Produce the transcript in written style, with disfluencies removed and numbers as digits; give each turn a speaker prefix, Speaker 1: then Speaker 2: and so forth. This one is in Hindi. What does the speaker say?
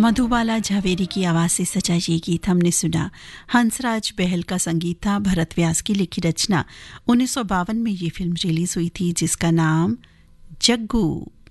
Speaker 1: मधुबाला झावेरी की आवाज़ से सजा ये गीत हमने सुना। हंसराज बहल का संगीत था। भरत व्यास की लिखी रचना। 1952 में ये फिल्म रिलीज हुई थी जिसका नाम जग्गू।